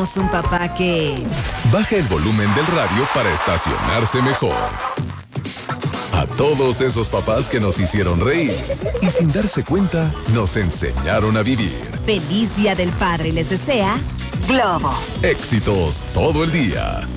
tenemos un papá que... baja el volumen del radio para estacionarse mejor. A todos esos papás que nos hicieron reír y sin darse cuenta nos enseñaron a vivir. Feliz Día del Padre les desea Globo. Éxitos todo el día.